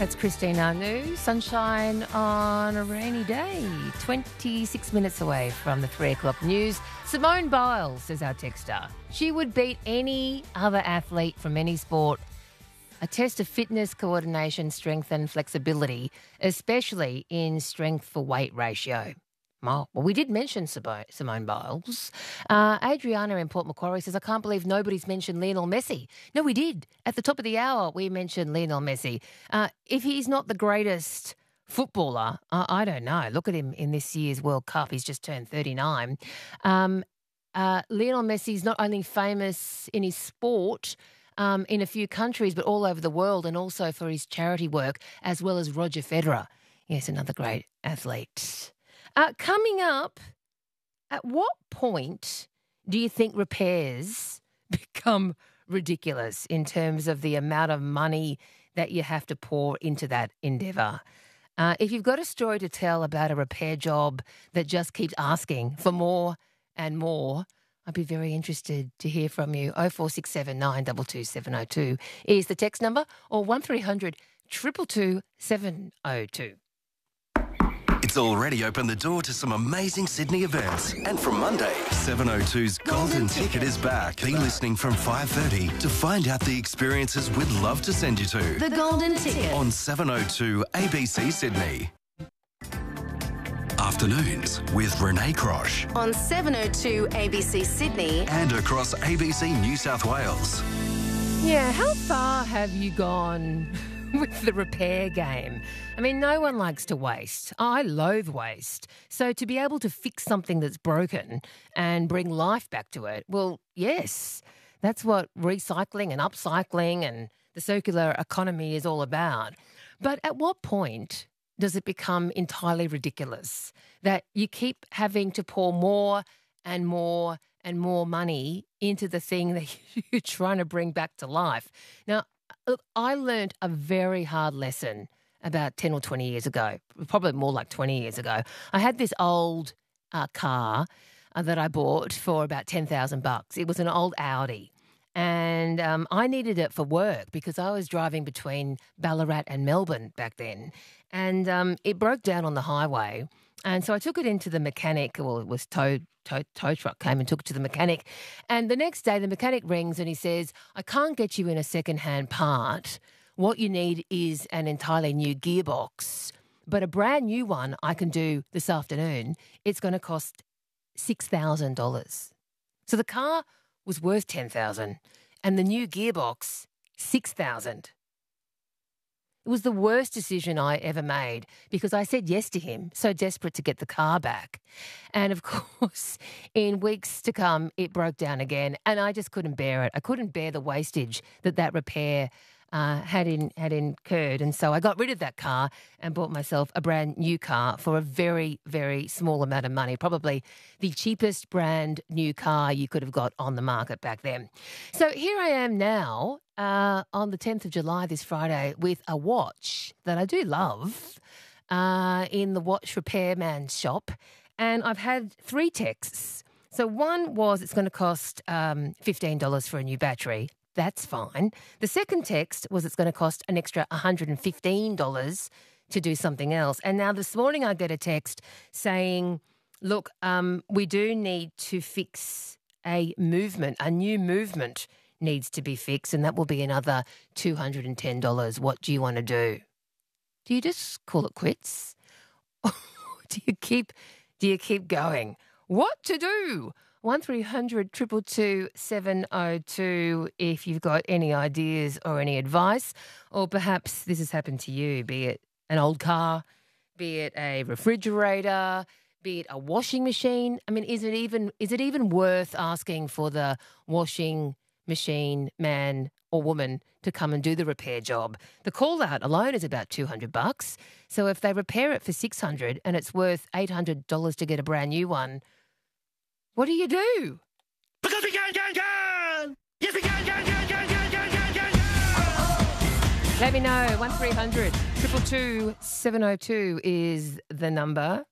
That's Christine Anu. Sunshine on a rainy day. 26 minutes away from the 3 o'clock news. Simone Biles is our texter. She would beat any other athlete from any sport. A test of fitness, coordination, strength and flexibility, especially in strength for weight ratio. Well, we did mention Simone Biles. Adriana in Port Macquarie says, I can't believe nobody's mentioned Lionel Messi. No, we did. At the top of the hour, we mentioned Lionel Messi. If he's not the greatest footballer, I don't know. Look at him in this year's World Cup. He's just turned 39. Lionel Messi's not only famous in his sport in a few countries, but all over the world, and also for his charity work, as well as Roger Federer. Yes, another great athlete. Coming up, at what point do you think repairs become ridiculous in terms of the amount of money that you have to pour into that endeavour? If you've got a story to tell about a repair job that just keeps asking for more and more, I'd be very interested to hear from you. 0467 922 702 is the text number, or 1300 222 702. It's already opened the door to some amazing Sydney events. And from Monday, 702's Golden Ticket is back. Be listening from 5:30 to find out the experiences we'd love to send you to. The Golden Ticket. On 702 ABC Sydney. Afternoons with Renee Crosh. On 702 ABC Sydney. And across ABC New South Wales. Yeah, how far have you gone with the repair game? I mean, no one likes to waste. I loathe waste. So to be able to fix something that's broken and bring life back to it, well, yes, that's what recycling and upcycling and the circular economy is all about. But at what point does it become entirely ridiculous that you keep having to pour more and more and more money into the thing that you're trying to bring back to life? Now, look, I learned a very hard lesson about 10 or 20 years ago, probably more like 20 years ago. I had this old car that I bought for about $10,000. It was an old Audi. And I needed it for work because I was driving between Ballarat and Melbourne back then. And it broke down on the highway. And so I took it into the mechanic. Well, it was tow truck came and took it to the mechanic. And the next day the mechanic rings and he says, I can't get you in a second-hand part. What you need is an entirely new gearbox. But a brand new one I can do this afternoon. It's going to cost $6,000. So the car was worth $10,000 and the new gearbox, $6,000. It was the worst decision I ever made because I said yes to him, so desperate to get the car back. And of course, in weeks to come, it broke down again and I just couldn't bear it. I couldn't bear the wastage that repair had incurred. And so I got rid of that car and bought myself a brand new car for a very, very small amount of money, probably the cheapest brand new car you could have got on the market back then. So here I am now on the 10th of July, this Friday, with a watch that I do love in the watch repairman's shop. And I've had 3 texts. So one was it's going to cost $15 for a new battery. That's fine. The second text was it's going to cost an extra $115 to do something else. And now this morning I get a text saying, look, we do need to fix a new movement needs to be fixed, and that will be another $210. What do you want to do? Do you just call it quits? Or do you keep going? What to do? 1300 222 702 if you've got any ideas or any advice, or perhaps this has happened to you, be it an old car, be it a refrigerator, be it a washing machine. I mean, is it even worth asking for the washing machine man or woman to come and do the repair job? The call out alone is about $200. So if they repair it for $600 and it's worth $800 to get a brand new one, what do you do? Because we can! Yes, we can! Let me know. 1300 222 702 is the number.